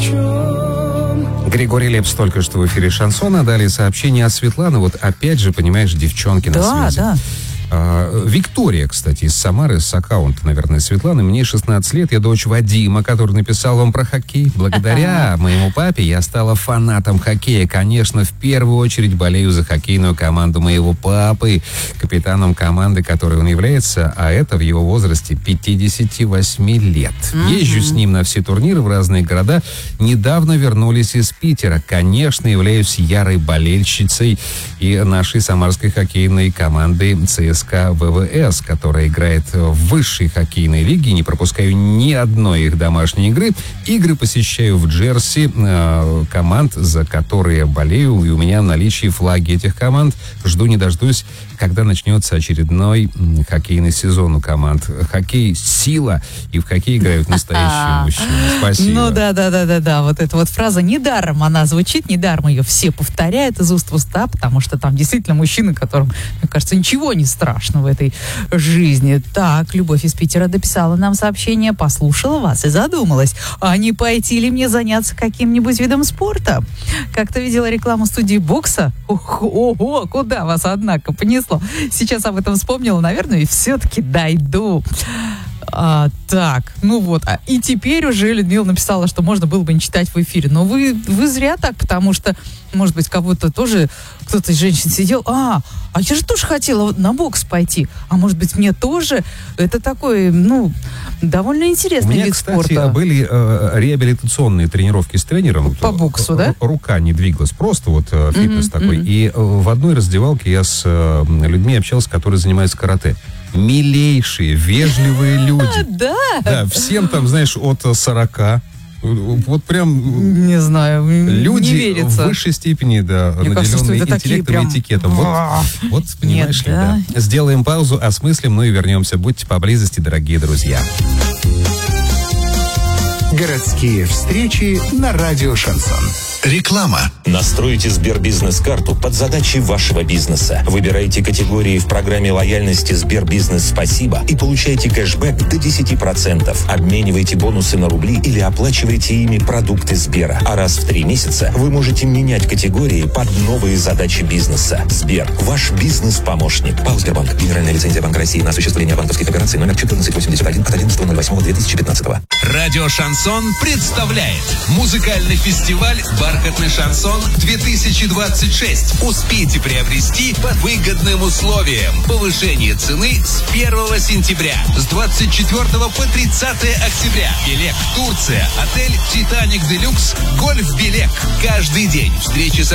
Григорий Лепс только что в эфире «Шансона». Далее сообщение от Светланы. Вот опять же, понимаешь, девчонки на связи. Да. Виктория, кстати, из Самары, с аккаунта, наверное, Светланы. Мне 16 лет, я дочь Вадима, который написал вам про хоккей. Благодаря моему папе я стала фанатом хоккея. Конечно, в первую очередь болею за хоккейную команду моего папы, капитаном команды, которой он является, а это в его возрасте 58 лет. Езжу с ним на все турниры в разные города. Недавно вернулись из Питера. Конечно, являюсь ярой болельщицей и нашей самарской хоккейной команды ЦСКА ВВС, которая играет в высшей хоккейной лиге. Не пропускаю ни одной их домашней игры. Игры посещаю в Джерси команд, за которые болею. И у меня в наличии флаги этих команд. Жду не дождусь, когда начнется очередной хоккейный сезон у команд. Хоккей — сила, и в хоккей играют настоящие мужчины. Спасибо. Ну да. Вот эта вот фраза недаром она звучит, недаром ее все повторяют из уст в уста, потому что там действительно мужчины, которым, мне кажется, ничего не страшно в этой жизни. Так, Любовь из Питера дописала нам сообщение, послушала вас и задумалась, а не пойти ли мне заняться каким-нибудь видом спорта? Как-то видела рекламу студии бокса. Ого, куда вас, однако, понесло? Сейчас об этом вспомнила, наверное, и все-таки дойду. Так, ну вот. И теперь уже Людмила написала, что можно было бы не читать в эфире. Но вы зря так, потому что, может быть, кого-то тоже, кто-то из женщин сидел, я же тоже хотела на бокс пойти. А может быть, мне тоже? Это такой, довольно интересный вид спорта. У меня, кстати, были реабилитационные тренировки с тренером. По боксу, да? Рука не двигалась, просто вот фитнес такой. И в одной раздевалке я с людьми общался, которые занимаются карате. Милейшие, вежливые люди. Да, всем там, знаешь, от 40. Вот прям... Не знаю, люди не верится. В высшей степени, наделенные интеллектом и этикетом. Вот, понимаешь ли, да. Сделаем паузу, осмыслим, и вернемся. Будьте поблизости, дорогие друзья. Городские встречи на радио «Шансон». Реклама. Настройте Сбербизнес-карту под задачи вашего бизнеса. Выбирайте категории в программе лояльности Сбербизнес Спасибо и получайте кэшбэк до 10%. Обменивайте бонусы на рубли или оплачивайте ими продукты Сбера. А раз в 3 месяца вы можете менять категории под новые задачи бизнеса. Сбер. Ваш бизнес-помощник. ПАО «Сбербанк». Генеральная лицензия Банка России на осуществление банковских операций номер 1481 от 11.08.2015. Радио «Шансон» представляет музыкальный фестиваль «Бархатный шансон-2026». Успейте приобрести по выгодным условиям. Повышение цены с 1 сентября. С 24 по 30 октября. Белек, Турция. Отель «Титаник Делюкс». Гольф Белек. Каждый день встречи с